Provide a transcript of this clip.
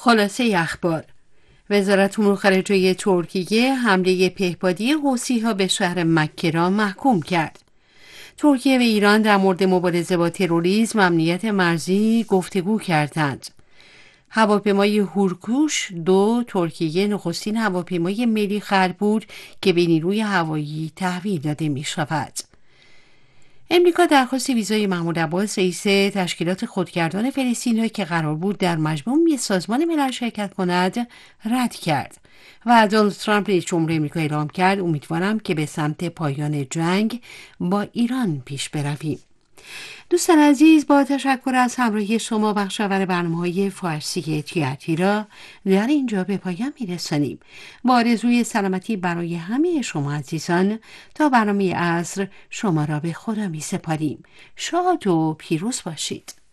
خلاصه اخبار: وزارت امور خارجه ترکیه حمله پهپادی حوثی‌ها به شهر مکه را محکوم کرد. ترکیه و ایران در مورد مبارزه با تروریسم و امنیت مرزی گفتگو کردند. هواپیمای هورکوش 2 ترکیه نخستین هواپیمای ملی خلق بود که به نیروی هوایی تحویل داده می شود. امریکا درخواست ویزای محمود عباس رئیس تشکیلات خودگردان فلسطین را که قرار بود در مجمع سازمان ملل شرکت کند رد کرد و دونالد ترامپ رئیس جمهور آمریکا اعلام کرد امیدوارم که به سمت پایان جنگ با ایران پیش برویم. دوستان عزیز، با تشکر از همراهی شما بخشاور برنامه‌های فارسی TRT را در اینجا به پایان می‌رسانیم. با آرزوی سلامتی برای همه شما عزیزان تا برنامه عصر شما را به خدا می‌سپاریم. شاد و پیروز باشید.